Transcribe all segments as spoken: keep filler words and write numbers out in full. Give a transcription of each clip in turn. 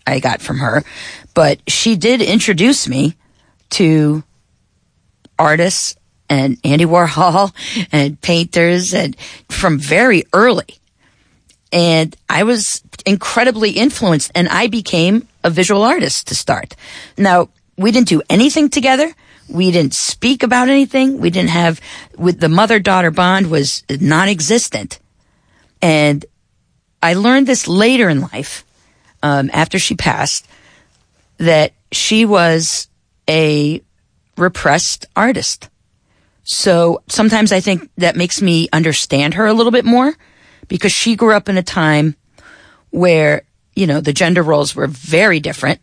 I got from her, but she did introduce me to artists and Andy Warhol and painters, and from very early. And I was incredibly influenced, and I became a visual artist to start. Now, we didn't do anything together. We didn't speak about anything. We didn't have, with the mother-daughter bond was non-existent. And I learned this later in life, um, after she passed, that she was a repressed artist. So sometimes I think that makes me understand her a little bit more, because she grew up in a time where, you know, the gender roles were very different,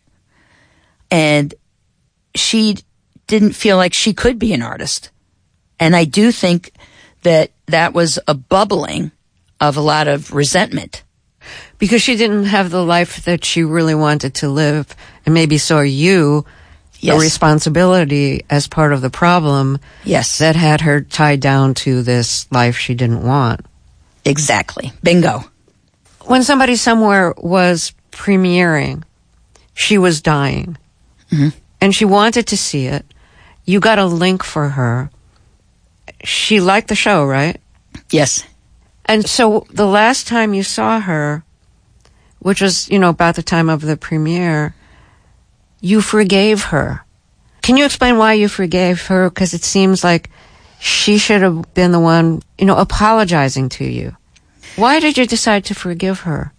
and she didn't feel like she could be an artist. And I do think that that was a bubbling of a lot of resentment. Because she didn't have the life that she really wanted to live, and maybe saw you Yes. a responsibility as part of the problem. Yes. That had her tied down to this life she didn't want. Exactly. Bingo. When Somebody Somewhere was premiering, she was dying. Mm-hmm. And she wanted to see it. You got a link for her. She liked the show, right? Yes. And so the last time you saw her, which was, you know, about the time of the premiere, you forgave her. Can you explain why you forgave her? Because it seems like she should have been the one, you know, apologizing to you. Why did you decide to forgive her?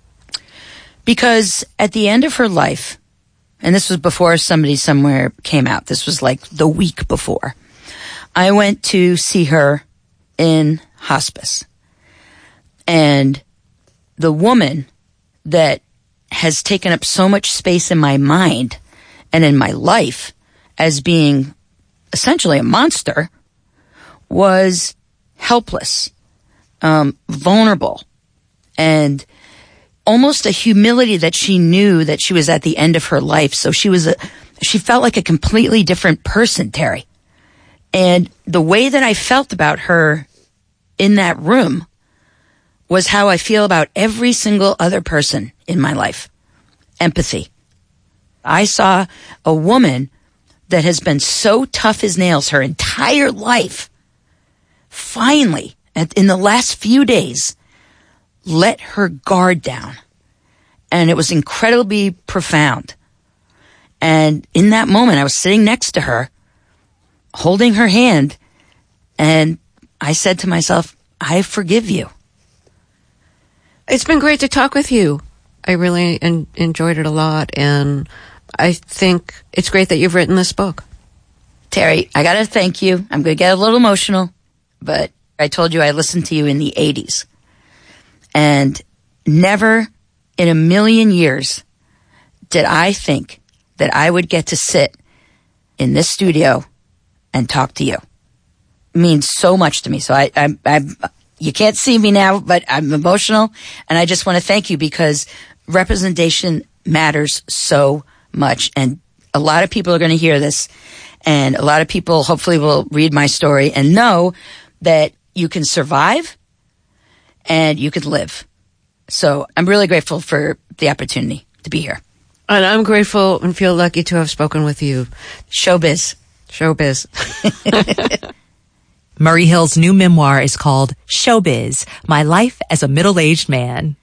Because at the end of her life, and this was before Somebody Somewhere came out, this was like the week before, I went to see her in hospice. And the woman that has taken up so much space in my mind and in my life as being essentially a monster was helpless, um, vulnerable, and almost a humility that she knew that she was at the end of her life. So she was a, she felt like a completely different person, Terry. And the way that I felt about her in that room was how I feel about every single other person in my life. Empathy. I saw a woman that has been so tough as nails her entire life, finally, at, in the last few days, let her guard down. And it was incredibly profound. And in that moment, I was sitting next to her, holding her hand, and I said to myself, I forgive you. It's been great to talk with you. I really en- enjoyed it a lot, and I think it's great that you've written this book. Terry, I gotta thank you. I'm gonna get a little emotional, but I told you I listened to you in the eighties. And never in a million years did I think that I would get to sit in this studio and talk to you. It means so much to me. So I, I, I, you can't see me now, but I'm emotional, and I just want to thank you, because representation matters so much, and a lot of people are going to hear this, and a lot of people hopefully will read my story and know that you can survive and you can live. So I'm really grateful for the opportunity to be here. And I'm grateful and feel lucky to have spoken with you. Showbiz. Showbiz. Murray Hill's new memoir is called Showbiz, My Life as a Middle-Aged Man.